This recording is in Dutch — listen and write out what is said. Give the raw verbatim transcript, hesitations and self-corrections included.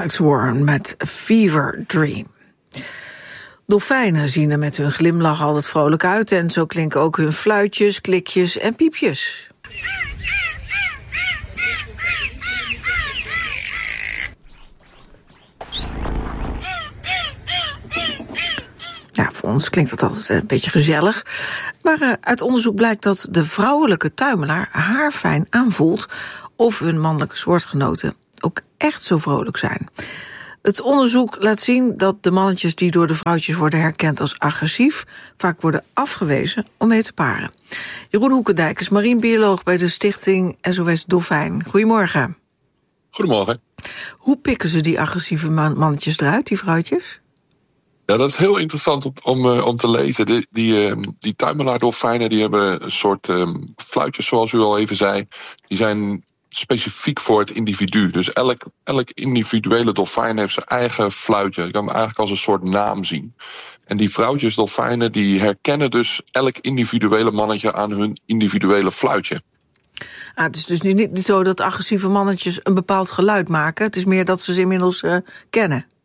Alex Warren met Fever Dream. Dolfijnen zien er met hun glimlach altijd vrolijk uit en zo klinken ook hun fluitjes, klikjes en piepjes. Ja, voor ons klinkt dat altijd een beetje gezellig. Maar uh, uit onderzoek blijkt dat de vrouwelijke tuimelaar haarfijn aanvoelt of hun mannelijke soortgenoten ook echt zo vrolijk zijn. Het onderzoek laat zien dat de mannetjes die door de vrouwtjes worden herkend als agressief vaak worden afgewezen om mee te paren. Jeroen Hoekendijk is marinebioloog bij de stichting S O S Dolfijn. Goedemorgen. Goedemorgen. Hoe pikken ze die agressieve man- mannetjes eruit, die vrouwtjes? Ja, dat is heel interessant om, om, uh, om te lezen. Die, die, uh, die tuimelaardolfijnen die hebben een soort um, fluitjes, zoals u al even zei. Die zijn specifiek voor het individu. Dus elk, elk individuele dolfijn heeft zijn eigen fluitje. Je kan hem eigenlijk als een soort naam zien. En die vrouwtjes dolfijnen die herkennen dus elk individuele mannetje aan hun individuele fluitje. Ah, het is dus niet, niet zo dat agressieve mannetjes een bepaald geluid maken. Het is meer dat ze ze inmiddels uh, kennen.